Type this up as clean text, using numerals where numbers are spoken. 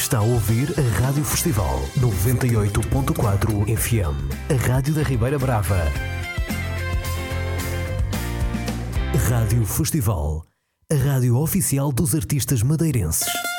Está a ouvir a Rádio Festival 98.4 FM, a Rádio da Ribeira Brava. Rádio Festival, a rádio oficial dos artistas madeirenses.